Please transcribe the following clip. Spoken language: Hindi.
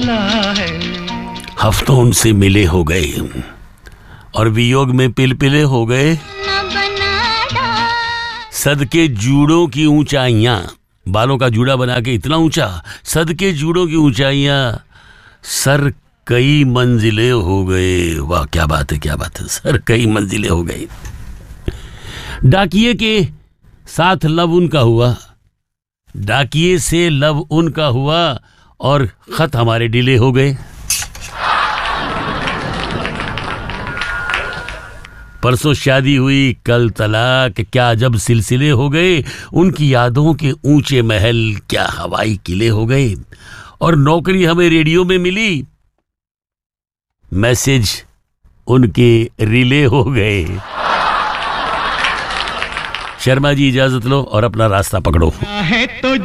हफ्तों उनसे मिले हो गए और वियोग में पिलपिले हो गए। सदके जूड़ों की ऊंचाइयां, बालों का जूड़ा बना के इतना ऊंचा, सदके जूड़ों की ऊंचाइयां, सर कई मंजिलें हो गए। वाह क्या बात है, क्या बात है। सर कई मंजिलें हो गई। डाकिये के साथ लव उनका हुआ, डाकिये से लव उनका हुआ और खत हमारे डिले हो गए। परसों शादी हुई, कल तलाक, क्या जब सिलसिले हो गए। उनकी यादों के ऊंचे महल क्या हवाई किले हो गए। और नौकरी हमें रेडियो में मिली, मैसेज उनके रिले हो गए। शर्मा जी इजाजत लो और अपना रास्ता पकड़ो।